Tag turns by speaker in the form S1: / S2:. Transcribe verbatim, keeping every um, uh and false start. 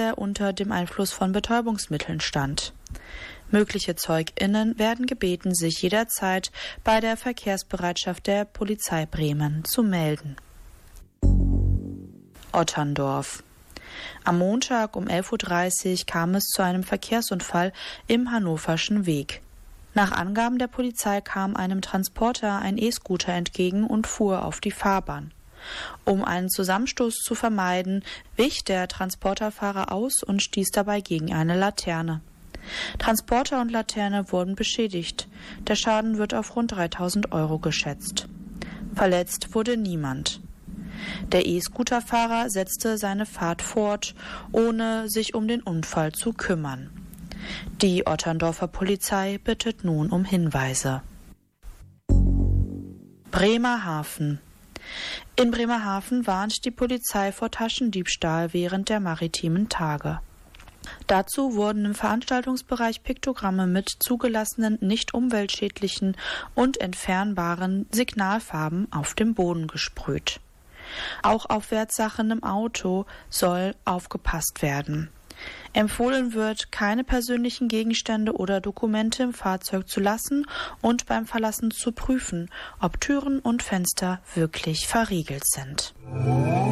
S1: er unter dem Einfluss von Betäubungsmitteln stand. Mögliche ZeugInnen werden gebeten, sich jederzeit bei der Verkehrsbereitschaft der Polizei Bremen zu melden. Otterndorf. Am Montag um elf Uhr dreißig kam es zu einem Verkehrsunfall im Hannoverschen Weg. Nach Angaben der Polizei kam einem Transporter ein E-Scooter entgegen und fuhr auf die Fahrbahn. Um einen Zusammenstoß zu vermeiden, wich der Transporterfahrer aus und stieß dabei gegen eine Laterne. Transporter und Laterne wurden beschädigt. Der Schaden wird auf rund dreitausend Euro geschätzt. Verletzt wurde niemand. Der E-Scooterfahrer setzte seine Fahrt fort, ohne sich um den Unfall zu kümmern. Die Otterndorfer Polizei bittet nun um Hinweise. Bremerhaven. In Bremerhaven warnt die Polizei vor Taschendiebstahl während der maritimen Tage. Dazu wurden im Veranstaltungsbereich Piktogramme mit zugelassenen, nicht umweltschädlichen und entfernbaren Signalfarben auf dem Boden gesprüht. Auch auf Wertsachen im Auto soll aufgepasst werden. Empfohlen wird, keine persönlichen Gegenstände oder Dokumente im Fahrzeug zu lassen und beim Verlassen zu prüfen, ob Türen und Fenster wirklich verriegelt sind.